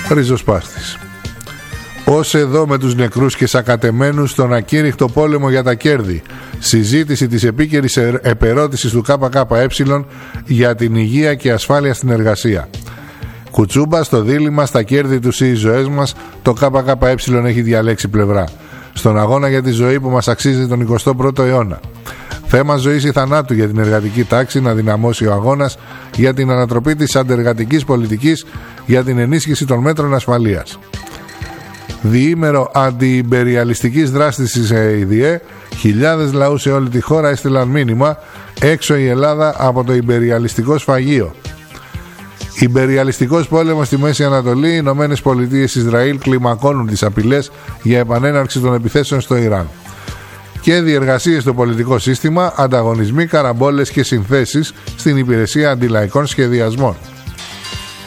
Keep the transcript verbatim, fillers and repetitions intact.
ριζοσπάστης. Ως εδώ με τους νεκρούς και σακατεμένους στον ακήρυχτο πόλεμο για τα κέρδη. Συζήτηση της επίκαιρης επερώτησης του ΚΚΕ για την υγεία και ασφάλεια στην εργασία. Κουτσούμπα στο δίλημμα, στα κέρδη τους ή οι ζωές μας, το ΚΚΕ έχει διαλέξει πλευρά. Στον αγώνα για τη ζωή που μας αξίζει τον εικοστό πρώτο αιώνα. Θέμα ζωής ή θανάτου για την εργατική τάξη, να δυναμώσει ο αγώνας για την ανατροπή της αντεργατικής πολιτικής, για την ενίσχυση των μέτρων ασφαλείας. Διήμερο αντιυμπεριαλιστικής δράσης της ΕΙΔΙΕ, χιλιάδες λαού σε όλη τη χώρα έστειλαν μήνυμα: έξω η Ελλάδα από το ιμπεριαλιστικό σφαγείο. Ιμπεριαλιστικός πόλεμος στη Μέση Ανατολή. Οι Ηνωμένες Πολιτείες Ισραήλ κλιμακώνουν τις απειλές για επανέναρξη των επιθέσεων στο Ιράν. Και διεργασίες στο πολιτικό σύστημα, ανταγωνισμοί, καραμπόλες και συνθέσεις στην υπηρεσία αντιλαϊκών σχεδιασμών.